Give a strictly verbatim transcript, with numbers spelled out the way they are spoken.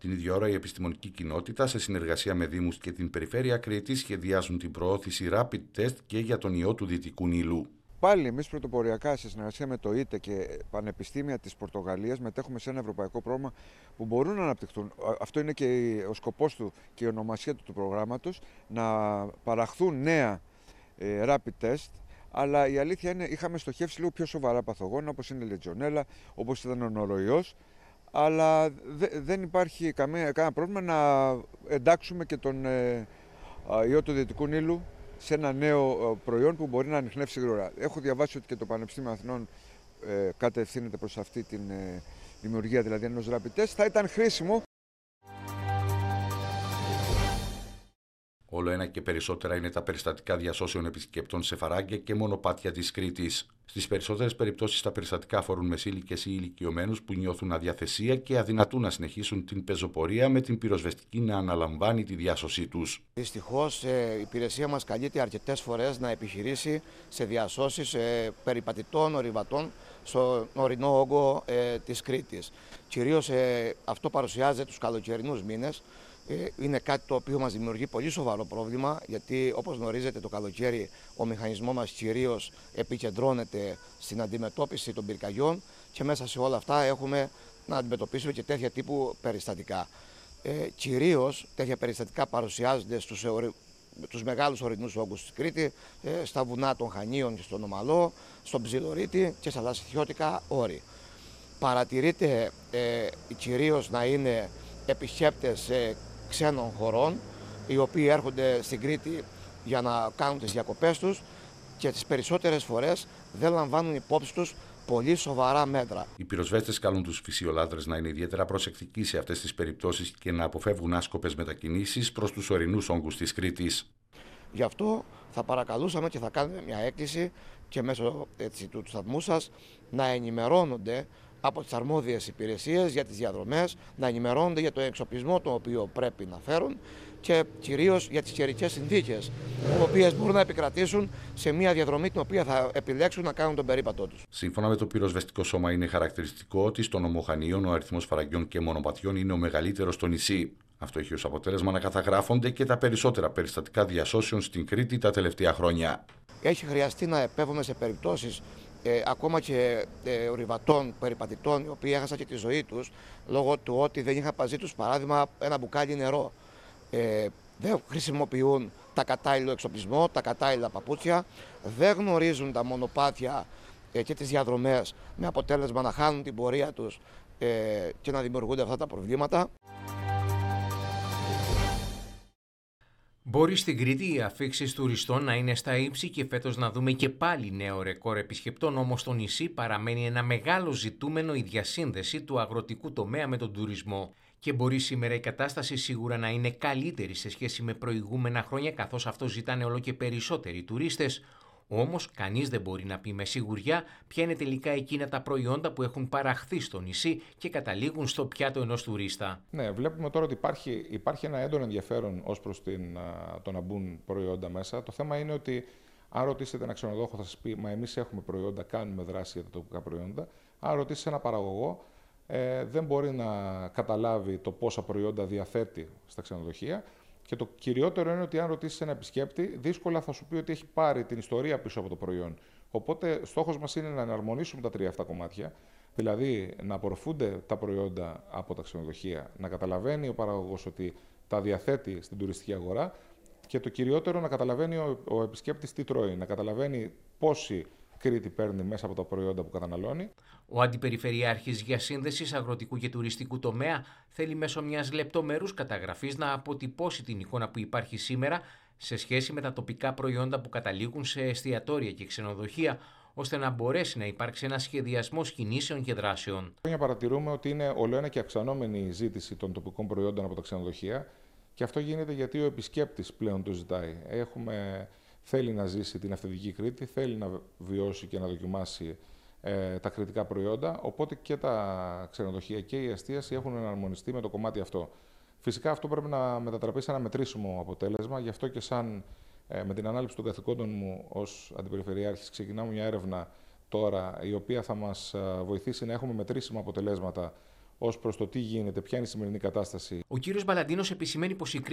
Την ίδια ώρα, η επιστημονική κοινότητα, σε συνεργασία με δήμους και την Περιφέρεια Κρήτης, σχεδιάζουν την προώθηση rapid test και για τον ιό του Δυτικού Νείλου. Πάλι εμείς πρωτοποριακά, σε συνεργασία με το ΙΤΕ και πανεπιστήμια της Πορτογαλίας, μετέχουμε σε ένα ευρωπαϊκό πρόγραμμα που μπορούν να αναπτυχθούν. Αυτό είναι και ο σκοπός του και η ονομασία του, του προγράμματος, να παραχθούν νέα ε, rapid test. Αλλά η αλήθεια είναι, είχαμε στοχεύσει λίγο πιο σοβαρά παθογόνα, όπως είναι η Λετζονέλα, όπως ήταν ο νοροϊός. Αλλά δε, δεν υπάρχει καμία, κανένα πρόβλημα να εντάξουμε και τον ε, ιό του Δυτικού Νείλου σε ένα νέο προϊόν που μπορεί να ανιχνεύσει γρήγορα. Έχω διαβάσει ότι και το Πανεπιστήμιο Αθηνών ε, κατευθύνεται προς αυτή τη ε, δημιουργία, δηλαδή ενός rapid test. Θα ήταν χρήσιμο. Όλο ένα και περισσότερα είναι τα περιστατικά διασώσεων επισκεπτών σε φαράγγια και μονοπάτια της Κρήτης. Στις περισσότερες περιπτώσεις τα περιστατικά αφορούν μεσήλικες ή ηλικιωμένους που νιώθουν αδιαθεσία και αδυνατούν να συνεχίσουν την πεζοπορία, με την πυροσβεστική να αναλαμβάνει τη διάσωσή τους. Δυστυχώς η υπηρεσία μας καλείται αρκετές φορές να επιχειρήσει σε διασώσεις ε, περιπατητών, ορειβατών στον ορεινό όγκο ε, της Κρήτης. Κυρίως ε, αυτό παρουσιάζεται τους καλοκαιρινούς μήνες. Είναι κάτι το οποίο μας δημιουργεί πολύ σοβαρό πρόβλημα, γιατί όπως γνωρίζετε το καλοκαίρι ο μηχανισμός μας κυρίως επικεντρώνεται στην αντιμετώπιση των πυρκαγιών και μέσα σε όλα αυτά έχουμε να αντιμετωπίσουμε και τέτοια τύπου περιστατικά. Ε, κυρίως τέτοια περιστατικά παρουσιάζονται στους, εωρι... τους μεγάλους ορεινούς όγκους της Κρήτη, ε, στα βουνά των Χανίων και στον Ομαλό, στον Ψιλορίτη και στα δασιθιώτικα όρη. Παρατηρείται ε, κυρίως να είναι επισκέπτες ε, ξένων χωρών, οι οποίοι έρχονται στην Κρήτη για να κάνουν τις διακοπές τους και τις περισσότερες φορές δεν λαμβάνουν υπόψη τους πολύ σοβαρά μέτρα. Οι πυροσβέστες καλούν τους φυσιολάτρες να είναι ιδιαίτερα προσεκτικοί σε αυτές τις περιπτώσεις και να αποφεύγουν άσκοπες μετακινήσεις προς τους ορεινούς όγκους της Κρήτης. Γι' αυτό θα παρακαλούσαμε και θα κάνουμε μια έκκληση και μέσω έτσι, του σταθμού σας να ενημερώνονται από τις αρμόδιες υπηρεσίες για τις διαδρομές, να ενημερώνονται για το εξοπλισμό το οποίο πρέπει να φέρουν και κυρίως για τις καιρικές συνθήκες, οι οποίες μπορούν να επικρατήσουν σε μια διαδρομή την οποία θα επιλέξουν να κάνουν τον περίπατό τους. Σύμφωνα με το πυροσβεστικό σώμα, είναι χαρακτηριστικό ότι στον νομό Χανίων ο αριθμός φαραγγιών και μονοπατιών είναι ο μεγαλύτερος στο νησί. Αυτό έχει ως αποτέλεσμα να καταγράφονται και τα περισσότερα περιστατικά διασώσεων στην Κρήτη τα τελευταία χρόνια. Έχει χρειαστεί να επέβουμε σε περιπτώσεις Ε, ακόμα και ε, ορειβατών, περιπατητών, οι οποίοι έχασαν και τη ζωή τους λόγω του ότι δεν είχαν μαζί τους, παράδειγμα, ένα μπουκάλι νερό. Ε, δεν χρησιμοποιούν τα κατάλληλο εξοπλισμό, τα κατάλληλα παπούτσια, δεν γνωρίζουν τα μονοπάτια ε, και τις διαδρομές, με αποτέλεσμα να χάνουν την πορεία τους ε, και να δημιουργούνται αυτά τα προβλήματα. Μπορεί στην Κρήτη οι αφήξεις τουριστών να είναι στα ύψη και φέτος να δούμε και πάλι νέο ρεκόρ επισκεπτών, όμως στο νησί παραμένει ένα μεγάλο ζητούμενο η διασύνδεση του αγροτικού τομέα με τον τουρισμό. Και μπορεί σήμερα η κατάσταση σίγουρα να είναι καλύτερη σε σχέση με προηγούμενα χρόνια, καθώς αυτό ζητάνε όλο και περισσότεροι τουρίστες. Όμως κανείς δεν μπορεί να πει με σιγουριά ποια είναι τελικά εκείνα τα προϊόντα που έχουν παραχθεί στο νησί και καταλήγουν στο πιάτο ενός τουρίστα. Ναι, βλέπουμε τώρα ότι υπάρχει, υπάρχει ένα έντονο ενδιαφέρον ως προς την, το να μπουν προϊόντα μέσα. Το θέμα είναι ότι αν ρωτήσετε ένα ξενοδόχο θα σας πει «Μα εμείς έχουμε προϊόντα, κάνουμε δράση για τα τοπικά προϊόντα». Αν ρωτήσετε ένα παραγωγό ε, δεν μπορεί να καταλάβει το πόσα προϊόντα διαθέτει στα ξενοδοχεία. Και το κυριότερο είναι ότι αν ρωτήσεις ένα επισκέπτη, δύσκολα θα σου πει ότι έχει πάρει την ιστορία πίσω από το προϊόν. Οπότε, στόχος μας είναι να εναρμονίσουμε τα τρία αυτά κομμάτια, δηλαδή να απορροφούνται τα προϊόντα από τα ξενοδοχεία, να καταλαβαίνει ο παραγωγός ότι τα διαθέτει στην τουριστική αγορά και το κυριότερο να καταλαβαίνει ο, ο επισκέπτης τι τρώει, να καταλαβαίνει πόση Κρήτη παίρνει μέσα από τα προϊόντα που καταναλώνει. Ο Αντιπεριφερειάρχης Διασύνδεσης Αγροτικού και Τουριστικού Τομέα θέλει μέσω μιας λεπτομερούς καταγραφής να αποτυπώσει την εικόνα που υπάρχει σήμερα σε σχέση με τα τοπικά προϊόντα που καταλήγουν σε εστιατόρια και ξενοδοχεία, ώστε να μπορέσει να υπάρξει ένα σχεδιασμός κινήσεων και δράσεων. Παρατηρούμε ότι είναι ολοένα και αυξανόμενη η ζήτηση των τοπικών προϊόντων από τα ξενοδοχεία και αυτό γίνεται γιατί ο επισκέπτης πλέον το ζητάει. Έχουμε... Θέλει να ζήσει την αυθεντική Κρήτη, θέλει να βιώσει και να δοκιμάσει ε, τα κρητικά προϊόντα, οπότε και τα ξενοδοχεία και η εστίαση έχουν εναρμονιστεί με το κομμάτι αυτό. Φυσικά αυτό πρέπει να μετατραπεί σε ένα μετρήσιμο αποτέλεσμα, γι' αυτό και σαν ε, με την ανάληψη των καθηκόντων μου ως Αντιπεριφερειάρχης ξεκινάμε μια έρευνα τώρα η οποία θα μας βοηθήσει να έχουμε μετρήσιμα αποτελέσματα ως προς το τι γίνεται, ποια είναι η σημερινή κατάσταση. Ο κύριος Μπαλαντίνος επισημαίνει πως η